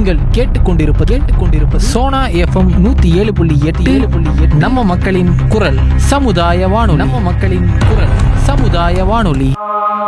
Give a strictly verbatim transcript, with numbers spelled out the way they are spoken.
நீங்கள் கேட்டுக்கொண்டிருப்பது கேட்டுக்கொண்டிருப்பது சோனா எஃப்எம் நூத்தி ஏழு புள்ளி எட்டு ஏழு புள்ளி எட்டு நம்ம மக்களின் குரல் சமுதாய வானொலி நம்ம மக்களின் குரல் சமுதாய வானொலி.